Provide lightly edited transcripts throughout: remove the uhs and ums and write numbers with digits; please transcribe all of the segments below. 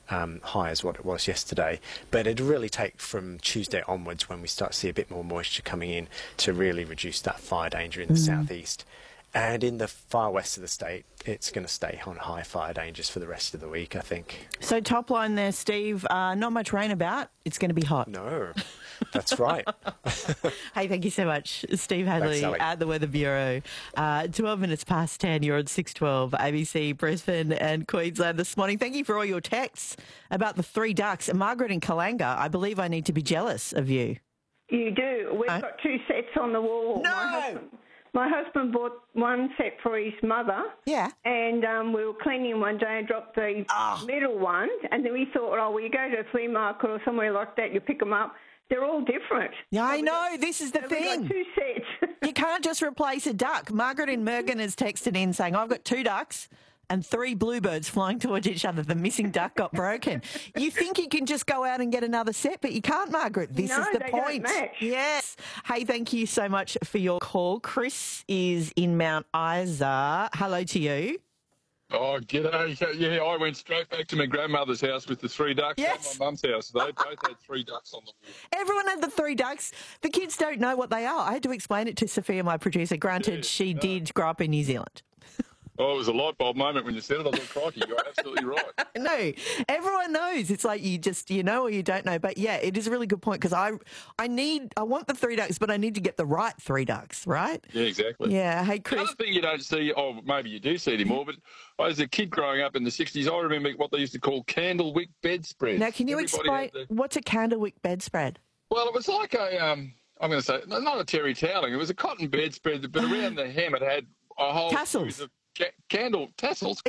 high as what it was yesterday. But it'll really take from Tuesday onwards when we start to see a bit more moisture coming in to really reduce that fire danger in the southeast. And in the far west of the state, it's going to stay on high fire dangers for the rest of the week, I think. So top line there, Steve, not much rain about. It's going to be hot. No, that's right. Hey, thank you so much, Steve Hadley at the Weather Bureau. 12 minutes past 10, you're on 612 ABC, Brisbane and Queensland this morning. Thank you for all your texts about the three ducks. Margaret in Kalanga, I believe I need to be jealous of you. You do. We've got two sets on the wall. No! My husband bought one set for his mother. Yeah. And we were cleaning one day and dropped the middle one. And then we thought, well, you go to a flea market or somewhere like that, you pick them up. They're all different. Yeah, I know. This is the thing. We've got two sets. You can't just replace a duck. Margaret in Mergen has texted in saying, I've got two ducks and three bluebirds flying towards each other. The missing duck got broken. You think you can just go out and get another set, but you can't, Margaret. This is the point. Don't match. Yes. Hey, thank you so much for your call. Chris is in Mount Isa. Hello to you. Oh, g'day. Yeah, I went straight back to my grandmother's house with the three ducks. Yes. At my mum's house. They both had three ducks on the wall. Everyone had the three ducks. The kids don't know what they are. I had to explain it to Sophia, my producer. Granted, she did grow up in New Zealand. Oh, it was a light bulb moment when you said it. I thought, crikey, you're absolutely right. No, everyone knows. It's like you know or you don't know. But yeah, it is a really good point because I want the three ducks, but I need to get the right three ducks, right? Yeah, exactly. Yeah. Hey, Chris. The other thing you don't see, or maybe you do see anymore, but as a kid growing up in the 60s, I remember what they used to call candlewick bedspreads. Now, can you explain what's a candlewick bedspread? Well, it was like I'm going to say, not a terry toweling. It was a cotton bedspread, but around the hem it had a whole tassels. series of candle tassels.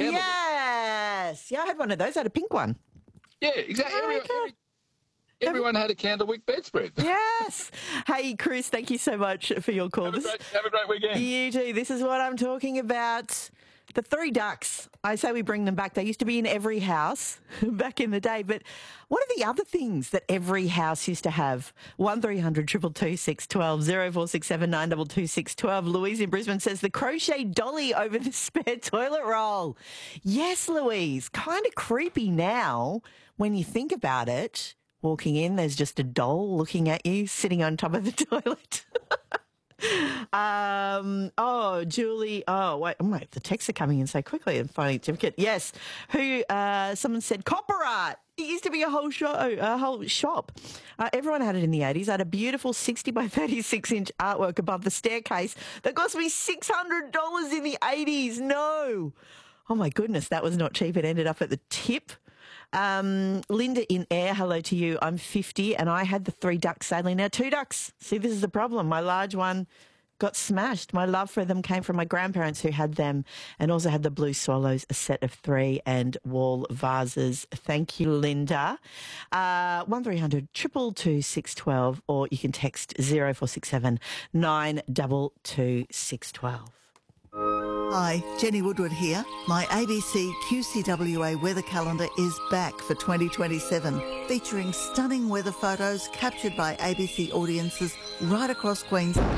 Yes. Yeah, I had one of those. I had a pink one. Yeah, exactly. Everyone had a candlewick bedspread. Yes. Hey, Chris, thank you so much for your call. Have a great weekend. You too. This is what I'm talking about. The three ducks. I say we bring them back. They used to be in every house back in the day. But what are the other things that every house used to have? 1300 222 612 0467 922 612. Louise in Brisbane says the crochet dolly over the spare toilet roll. Yes, Louise. Kind of creepy now when you think about it. Walking in, there's just a doll looking at you, sitting on top of the toilet. Julie. Oh, wait. The texts are coming in so quickly. I'm finding a certificate. Yes. Someone said copper art. It used to be a whole shop. Everyone had it in the 80s. I had a beautiful 60 by 36 inch artwork above the staircase that cost me $600 in the 80s. No. Oh my goodness. That was not cheap. It ended up at the tip. Linda in Ayr, hello to you. I'm 50 and I had the three ducks, sadly. Now two ducks. See, this is the problem. My large one got smashed. My love for them came from my grandparents who had them and also had the blue swallows, a set of three, and wall vases. Thank you, Linda. 1300 222 612 or you can text 0467 922 612. Hi, Jenny Woodward here. My ABC QCWA weather calendar is back for 2027, featuring stunning weather photos captured by ABC audiences right across Queensland.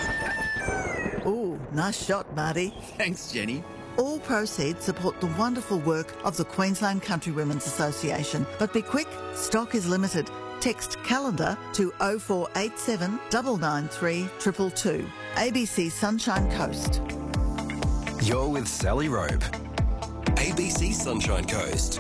Ooh, nice shot, Marty. Thanks, Jenny. All proceeds support the wonderful work of the Queensland Country Women's Association. But be quick, stock is limited. Text calendar to 0487 993 222. ABC Sunshine Coast. You're with Sally Robe. ABC Sunshine Coast.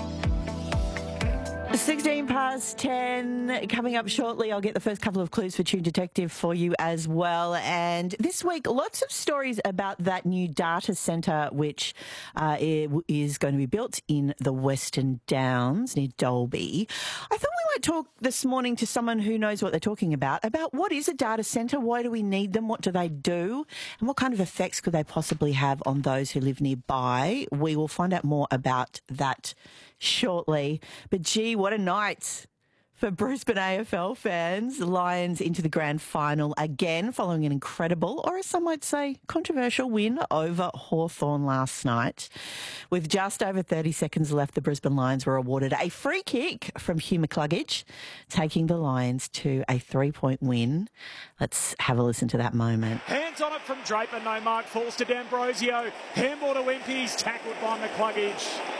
16 past 10. Coming up shortly, I'll get the first couple of clues for Tune Detective for you as well. And this week, lots of stories about that new data centre which is going to be built in the Western Downs near Dalby. I thought we might talk this morning to someone who knows what they're talking about what is a data centre, why do we need them, what do they do, and what kind of effects could they possibly have on those who live nearby. We will find out more about that shortly. But gee, what a night for Brisbane AFL fans. The Lions into the grand final again following an incredible, or as some might say, controversial win over Hawthorn last night. With just over 30 seconds left, the Brisbane Lions were awarded a free kick from Hugh McCluggage, taking the Lions to a 3-point win. Let's have a listen to that moment. Hands on it from Draper, no mark, falls to D'Ambrosio. Handball to Wimpy, he's tackled by McCluggage.